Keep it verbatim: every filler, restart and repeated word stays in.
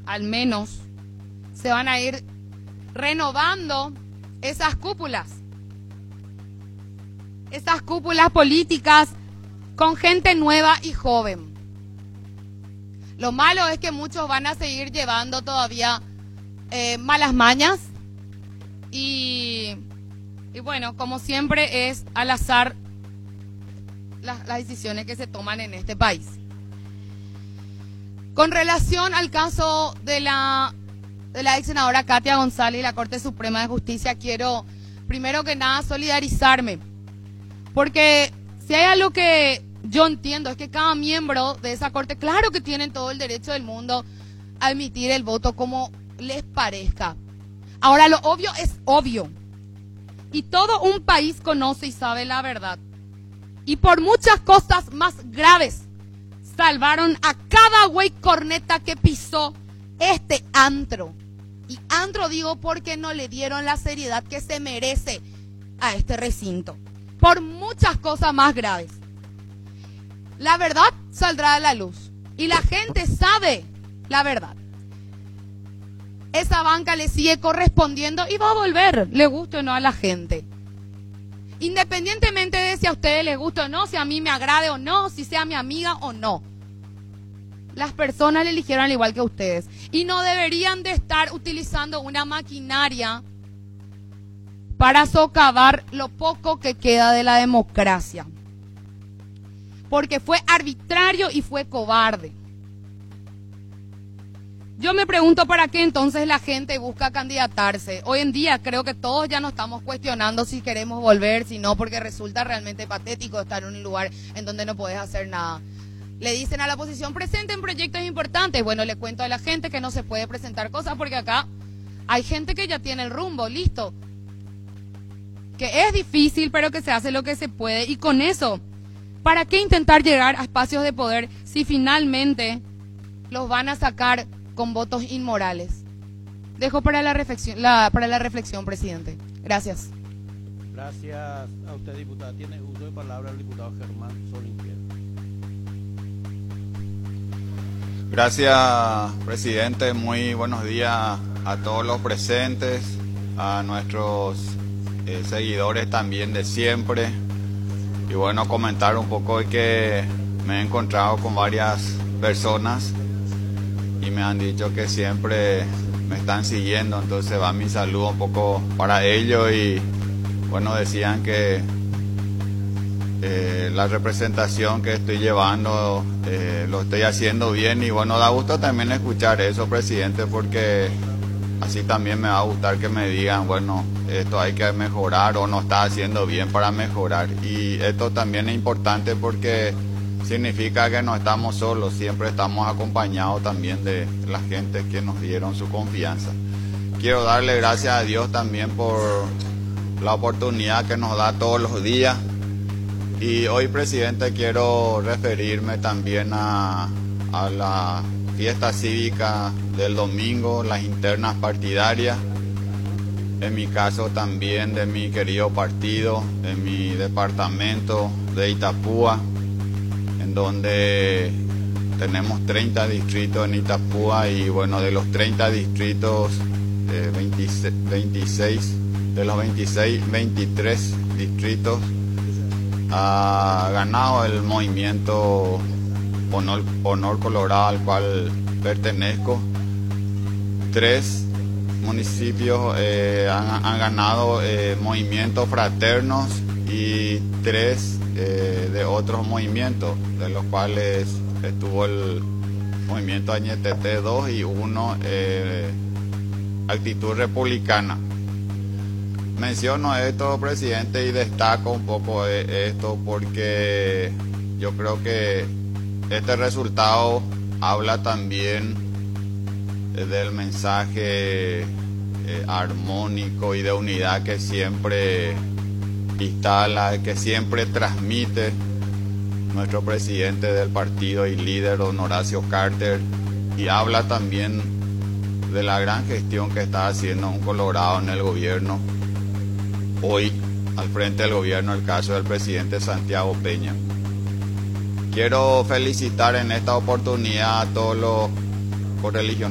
al menos, se van a ir renovando esas cúpulas. Esas cúpulas políticas con gente nueva y joven. Lo malo es que muchos van a seguir llevando todavía eh, malas mañas y, y bueno, como siempre es al azar las, las decisiones que se toman en este país. Con relación al caso de la, de la ex senadora Katia González y la Corte Suprema de Justicia, quiero primero que nada solidarizarme, porque si hay algo que yo entiendo es que cada miembro de esa corte, claro que tienen todo el derecho del mundo a emitir el voto como les parezca. Ahora, lo obvio es obvio. Y todo un país conoce y sabe la verdad. Y por muchas cosas más graves, salvaron a cada güey corneta que pisó este antro. Y antro digo porque no le dieron la seriedad que se merece a este recinto. Por muchas cosas más graves. La verdad saldrá a la luz. Y la gente sabe la verdad. Esa banca le sigue correspondiendo y va a volver, le guste o no a la gente. Independientemente de si a ustedes les gusta o no, si a mí me agrade o no, si sea mi amiga o no. Las personas le eligieron al igual que ustedes. Y no deberían de estar utilizando una maquinaria para socavar lo poco que queda de la democracia. Porque fue arbitrario y fue cobarde. Yo me pregunto para qué entonces la gente busca candidatarse. Hoy en día creo que todos ya nos estamos cuestionando si queremos volver, si no, porque resulta realmente patético estar en un lugar en donde no podés hacer nada. Le dicen a la oposición, presenten proyectos importantes. Bueno, le cuento a la gente que no se puede presentar cosas porque acá hay gente que ya tiene el rumbo, listo. Que es difícil, pero que se hace lo que se puede. Y con eso, ¿para qué intentar llegar a espacios de poder si finalmente los van a sacar con votos inmorales? Dejo para la reflexión, la, para la reflexión, presidente. Gracias. Gracias a usted, diputada. Tiene uso de palabra el diputado Germán Solinquier. Gracias, presidente. Muy buenos días a todos los presentes, a nuestros eh, seguidores también de siempre. Y bueno, comentar un poco de que me he encontrado con varias personas y me han dicho que siempre me están siguiendo, entonces va mi saludo un poco para ellos y bueno, decían que eh, la representación que estoy llevando eh, lo estoy haciendo bien y bueno, da gusto también escuchar eso, presidente, porque así también me va a gustar que me digan, bueno, esto hay que mejorar o no está haciendo bien para mejorar. Y esto también es importante porque significa que no estamos solos, siempre estamos acompañados también de la gente que nos dieron su confianza. Quiero darle gracias a Dios también por la oportunidad que nos da todos los días. Y hoy, presidente, quiero referirme también a, a la fiesta cívica del domingo, las internas partidarias, en mi caso también de mi querido partido, en mi departamento de Itapúa, en donde tenemos treinta distritos en Itapúa y bueno, de los treinta distritos, eh, veintiséis, veintiséis, de los veintiséis, veintitrés distritos ha ganado el movimiento Honor, Honor Colorado al cual pertenezco. Tres municipios eh, han, han ganado eh, movimientos fraternos y tres eh, de otros movimientos, de los cuales estuvo el movimiento Añetete dos y uno eh, Actitud Republicana. Menciono esto, presidente, y destaco un poco esto porque yo creo que este resultado habla también del mensaje eh, armónico y de unidad que siempre instala, que siempre transmite nuestro presidente del partido y líder, don Horacio Carter, y habla también de la gran gestión que está haciendo un colorado en el gobierno. Hoy, al frente del gobierno, el caso del presidente Santiago Peña. Quiero felicitar en esta oportunidad a todos los correligionarios